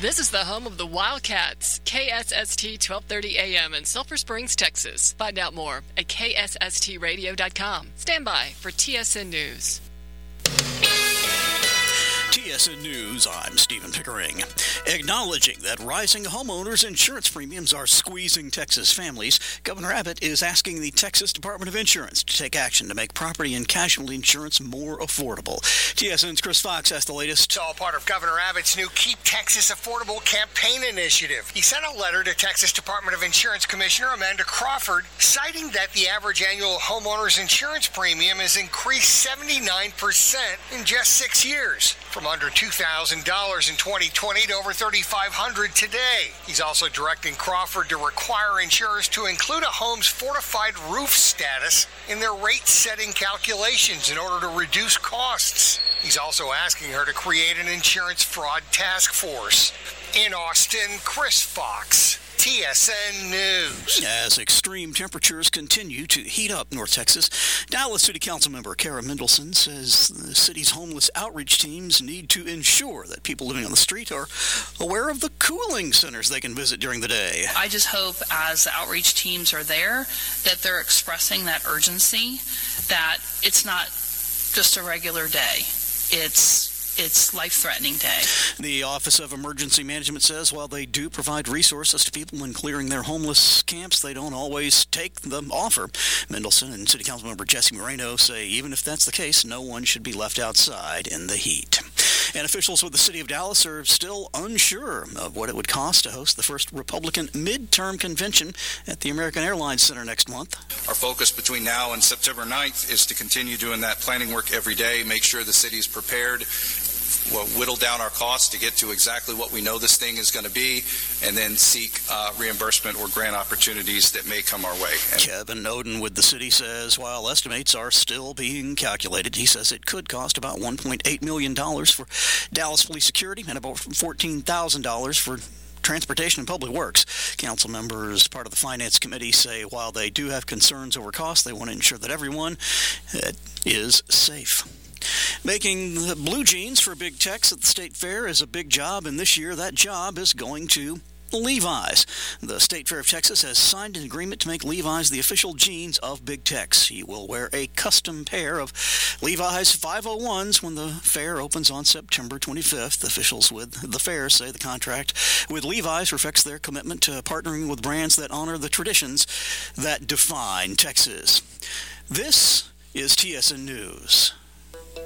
This is the home of the Wildcats, KSST 1230 AM in Sulphur Springs, Texas. Find out more at ksstradio.com. Stand by for TSN News. TSN News, I'm Stephen Pickering. Acknowledging that rising homeowners' insurance premiums are squeezing Texas families, Governor Abbott is asking the Texas Department of Insurance to take action to make property and casualty insurance more affordable. TSN's Chris Fox has the latest. It's all part of Governor Abbott's new Keep Texas Affordable campaign initiative. He sent a letter to Texas Department of Insurance Commissioner Amanda Crawford, citing that the average annual homeowner's insurance premium has increased 79% in just 6 years, from under $2,000 in 2020 to over $3,500 today. He's also directing Crawford to require insurers to include a home's fortified roof status in their rate-setting calculations in order to reduce costs. He's also asking her to create an insurance fraud task force. In Austin, Chris Fox, TSN News. As extreme temperatures continue to heat up North Texas, Dallas City Council member Kara Mendelson says the city's homeless outreach teams need to ensure that people living on the street are aware of the cooling centers they can visit during the day. I just hope as the outreach teams are there that they're expressing that urgency, that it's not just a regular day. It's life-threatening day. The Office of Emergency Management says while they do provide resources to people in clearing their homeless camps, they don't always take the offer. Mendelson and City Council member Jesse Moreno say even if that's the case, no one should be left outside in the heat. And officials with the city of Dallas are still unsure of what it would cost to host the first Republican midterm convention at the American Airlines Center next month. Our focus between now and September 9th is to continue doing that planning work every day, make sure the city is prepared, whittle down our costs to get to exactly what we know this thing is going to be, and then seek reimbursement or grant opportunities that may come our way. Kevin Oden with the city says while estimates are still being calculated, he says it could cost about $1.8 million for Dallas Police Security and about $14,000 for Transportation and Public Works. Council members, part of the Finance Committee, say while they do have concerns over costs, they want to ensure that everyone is safe. Making the blue jeans for Big Tex at the State Fair is a big job, and this year that job is going to Levi's. The State Fair of Texas has signed an agreement to make Levi's the official jeans of Big Tex. He will wear a custom pair of Levi's 501s when the fair opens on September 25th. Officials with the fair say the contract with Levi's reflects their commitment to partnering with brands that honor the traditions that define Texas. This is TSN News.